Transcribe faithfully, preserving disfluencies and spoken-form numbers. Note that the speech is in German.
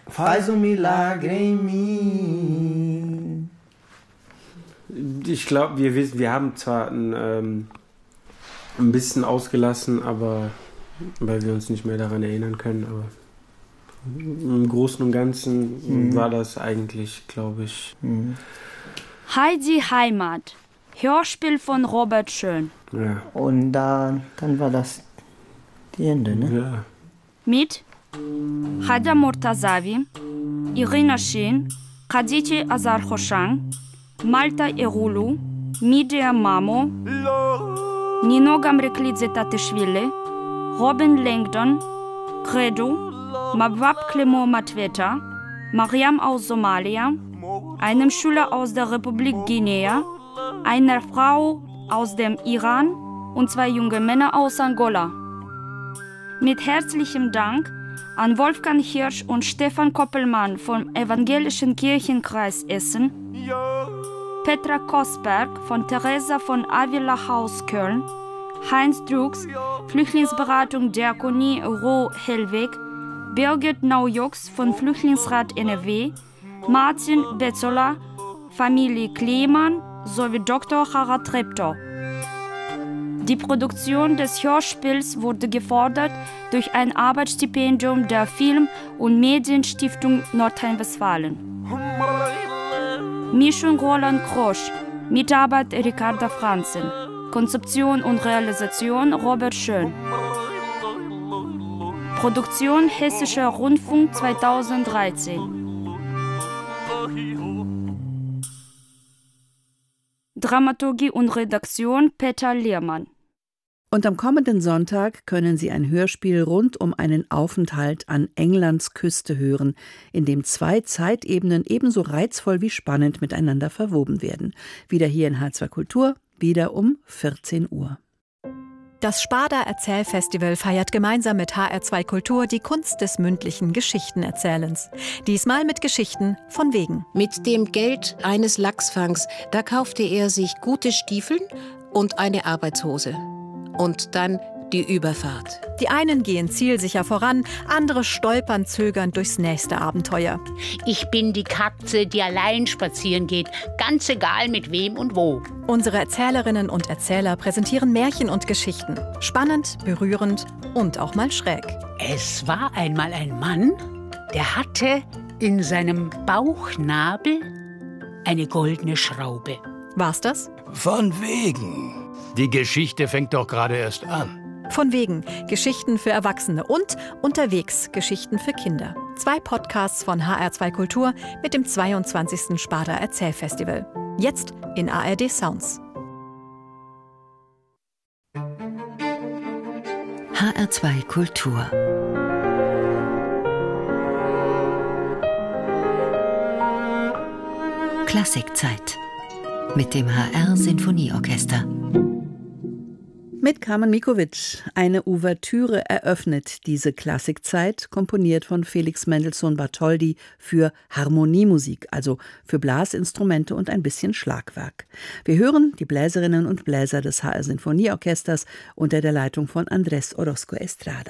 faz um milagre em mim. Ich glaube, wir wissen, wir haben zwar ein, ähm, ein bisschen ausgelassen, aber weil wir uns nicht mehr daran erinnern können, aber im Großen und Ganzen mhm. war das eigentlich, glaube ich. Mhm. Heidi Heimat, Hörspiel von Robert Schön. Ja. Und dann, dann war das die Ende, ne? Ja. Mit Hada Mortazavi, Irina Shin, Khadija Azarkhoshan, Malta Erulu, Midia Mamo, Nino Gamreklidze Tatishvili, Robin Langdon, Credo, Mabwab Clement Matweta, Mariam aus Somalia, einem Schüler aus der Republik Guinea, einer Frau aus dem Iran und zwei junge Männer aus Angola. Mit herzlichem Dank an Wolfgang Hirsch und Stefan Koppelmann vom Evangelischen Kirchenkreis Essen, Petra Kosberg von Theresa von Avila Haus Köln, Heinz Drucks, Flüchtlingsberatung Diakonie Roh-Hellweg, Birgit Naujux von Flüchtlingsrat N R W, Martin Betzola, Familie Kleemann sowie Doktor Harald Treptow. Die Produktion des Hörspiels wurde gefördert durch ein Arbeitsstipendium der Film- und Medienstiftung Nordrhein-Westfalen. Mischung Roland Krosch, Mitarbeit Ricarda Franzen, Konzeption und Realisation Robert Schön. Produktion Hessischer Rundfunk zweitausenddreizehn. Dramaturgie und Redaktion Peter Liermann. Und am kommenden Sonntag können Sie ein Hörspiel rund um einen Aufenthalt an Englands Küste hören, in dem zwei Zeitebenen ebenso reizvoll wie spannend miteinander verwoben werden. Wieder hier in H zwei Kultur, wieder um vierzehn Uhr. Das Sparda Erzählfestival feiert gemeinsam mit H R zwei Kultur die Kunst des mündlichen Geschichtenerzählens. Diesmal mit Geschichten von wegen. Mit dem Geld eines Lachsfangs, da kaufte er sich gute Stiefeln und eine Arbeitshose. Und dann die Überfahrt. Die einen gehen zielsicher voran, andere stolpern zögernd durchs nächste Abenteuer. Ich bin die Katze, die allein spazieren geht, ganz egal mit wem und wo. Unsere Erzählerinnen und Erzähler präsentieren Märchen und Geschichten. Spannend, berührend und auch mal schräg. Es war einmal ein Mann, der hatte in seinem Bauchnabel eine goldene Schraube. War's das? Von wegen. Die Geschichte fängt doch gerade erst an. Von wegen. Geschichten für Erwachsene und unterwegs Geschichten für Kinder. Zwei Podcasts von H R zwei Kultur mit dem zweiundzwanzigsten Sparda Erzählfestival. Jetzt in A R D Sounds. H R zwei Kultur. Klassikzeit mit dem H R Sinfonieorchester. Mit Carmen Mikovic. Eine Ouvertüre eröffnet diese Klassikzeit, komponiert von Felix Mendelssohn Bartholdy für Harmoniemusik, also für Blasinstrumente und ein bisschen Schlagwerk. Wir hören die Bläserinnen und Bläser des H R Sinfonieorchesters unter der Leitung von Andrés Orozco Estrada.